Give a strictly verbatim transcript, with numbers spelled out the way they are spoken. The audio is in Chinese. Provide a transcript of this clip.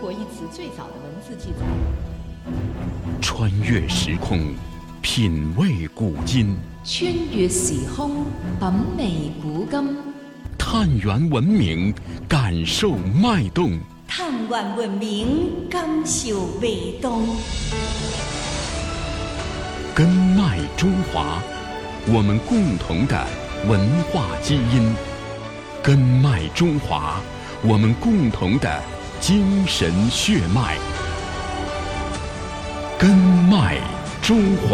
国一词最早的文字记载。 穿越时空，品味古今； 穿越時空，品味古今； 探源文明，感受脈動； 探源文明，感受脈動。 根脈中華，我們共同的文化基因；根脈中華，我們共同的精神血脈。根脈中華。